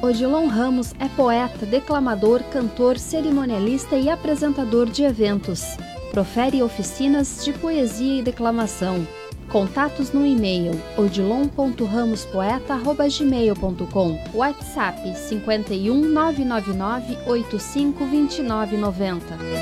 Odilon Ramos é poeta, declamador, cantor, cerimonialista e apresentador de eventos. Profere oficinas de poesia e declamação. Contatos no e-mail odilon.ramospoeta@gmail.com. WhatsApp 51 999 85 29 90.